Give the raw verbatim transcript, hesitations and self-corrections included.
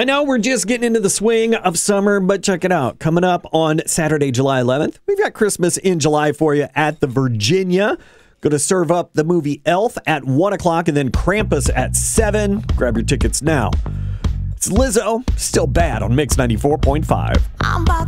know we're just getting into the swing of summer, but check it out. Coming up on Saturday, July eleventh, we've got Christmas in July for you at the Virginia. Going to serve up the movie Elf at one o'clock and then Krampus at seven. Grab your tickets now. It's Lizzo, Still Bad on Mix ninety-four point five. I'm about